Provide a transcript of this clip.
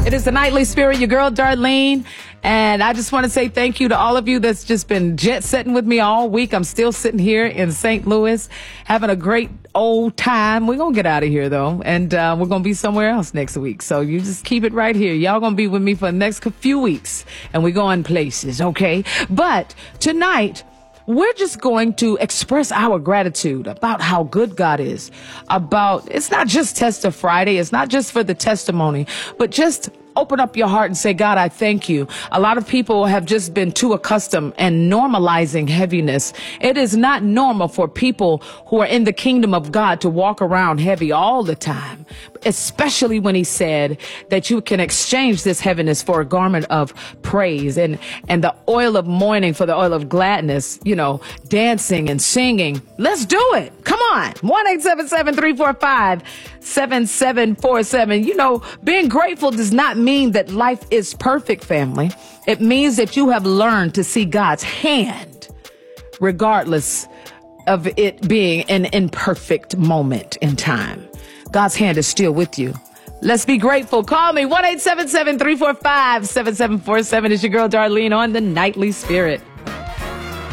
It is the Nightly Spirit, your girl Darlene. And I just want to say thank you to all of you that's just been jet setting with me all week. I'm still sitting here in St. Louis having a great old time. We're going to get out of here, though, and we're going to be somewhere else next week. So you just keep it right here. Y'all going to be with me for the next few weeks, and we're going places, okay? But tonight, we're just going to express our gratitude about how good God is. It's not just Tester Friday. It's not just for the testimony, but just open up your heart and say, God, I thank you. A lot of people have just been too accustomed and normalizing heaviness. It is not normal for people who are in the kingdom of God to walk around heavy all the time, especially when he said that you can exchange this heaviness for a garment of praise and the oil of mourning for the oil of gladness, dancing and singing. Let's do it. Come on. 1-877-345-7747. Being grateful does not mean that life is perfect, family. It means that you have learned to see God's hand, regardless of it being an imperfect moment in time. God's hand is still with you. Let's be grateful. Call me 1-877-345-7747. It's your girl Darlene on the Nightly Spirit.